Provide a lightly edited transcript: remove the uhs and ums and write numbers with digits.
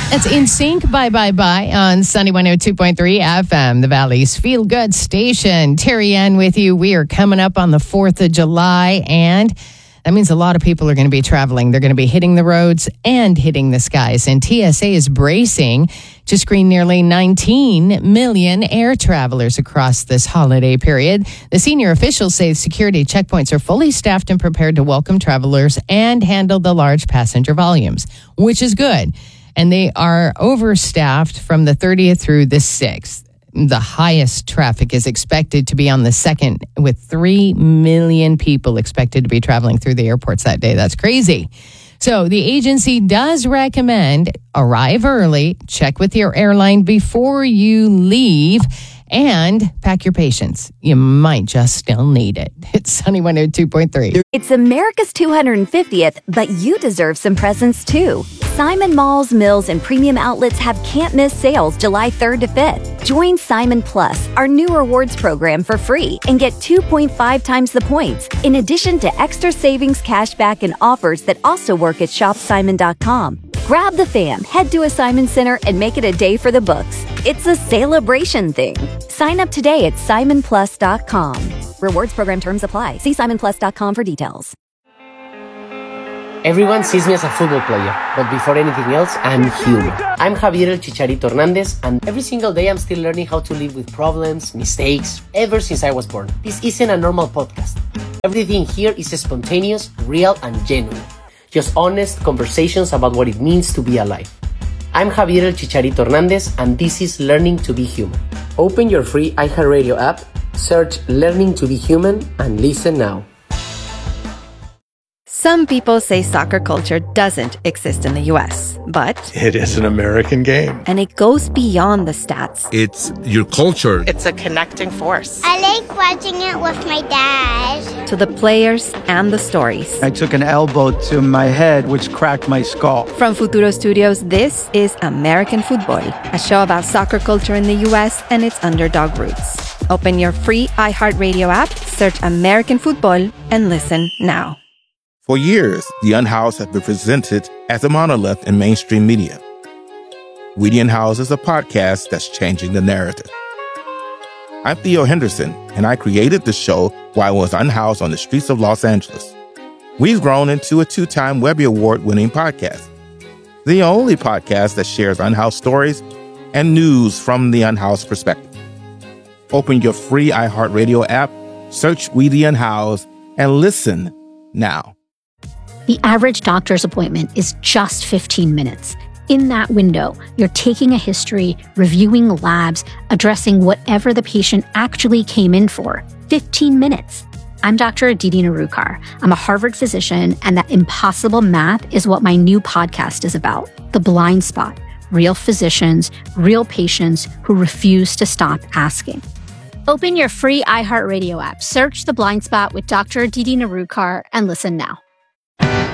That's In Sync by on Sunny 102.3 FM, the Valley's Feel Good station. Terry Ann with you. We are coming up on the 4th of July, and that means a lot of people are going to be traveling. They're going to be hitting the roads and hitting the skies. And TSA is bracing to screen nearly 19 million air travelers across this holiday period. The senior officials say security checkpoints are fully staffed and prepared to welcome travelers and handle the large passenger volumes, which is good. And they are overstaffed from the 30th through the 6th. The highest traffic is expected to be on the 2nd, with 3 million people expected to be traveling through the airports that day. That's crazy. So the agency does recommend arrive early, check with your airline before you leave, and pack your patience. You might just still need it. It's Sunny 102.3. It's America's 250th, but you deserve some presents too. Simon Malls, Mills, and Premium Outlets have can't-miss sales July 3rd to 5th. Join Simon Plus, our new rewards program, for free and get 2.5 times the points, in addition to extra savings, cashback, and offers that also work at shopsimon.com. Grab the fam, head to a Simon Center, and make it a day for the books. It's a celebration thing. Sign up today at simonplus.com. Rewards program terms apply. See simonplus.com for details. Everyone sees me as a football player, but before anything else, I'm human. I'm Javier El Chicharito Hernandez, and every single day I'm still learning how to live with problems, mistakes, ever since I was born. This isn't a normal podcast. Everything here is spontaneous, real, and genuine. Just honest conversations about what it means to be alive. I'm Javier El Chicharito Hernandez, and this is Learning to be Human. Open your free iHeartRadio app, search Learning to be Human, and listen now. Some people say soccer culture doesn't exist in the U.S., but it is an American game. And it goes beyond the stats. It's your culture. It's a connecting force. I like watching it with my dad. To the players and the stories. I took an elbow to my head, which cracked my skull. From Futuro Studios, this is American Football, a show about soccer culture in the U.S. and its underdog roots. Open your free iHeartRadio app, search American Football, and listen now. For years, The Unhoused have been presented as a monolith in mainstream media. We The Unhoused is a podcast that's changing the narrative. I'm Theo Henderson, and I created the show while I was unhoused on the streets of Los Angeles. We've grown into a 2-time Webby Award-winning podcast, the only podcast that shares unhoused stories and news from the unhoused perspective. Open your free iHeartRadio app, search We The Unhoused, and listen now. The average doctor's appointment is just 15 minutes. In that window, you're taking a history, reviewing labs, addressing whatever the patient actually came in for. 15 minutes. I'm Dr. Aditi Narukar. I'm a Harvard physician, and that impossible math is what my new podcast is about. The Blind Spot. Real physicians, real patients who refuse to stop asking. Open your free iHeartRadio app, search The Blind Spot with Dr. Aditi Narukar, and listen now.